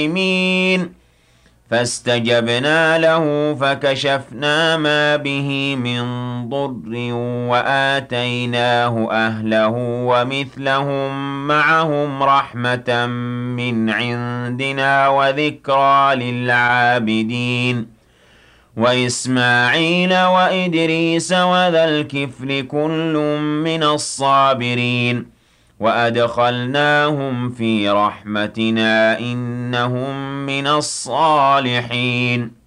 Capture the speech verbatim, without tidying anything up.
مين فاستجبنا له فكشفنا ما به من ضر وآتيناه أهله ومثلهم معهم رحمة من عندنا وذكرى للعابدين وإسماعيل وإدريس وذا الكفل كل من الصابرين وأدخلناهم في رحمتنا إنهم من الصالحين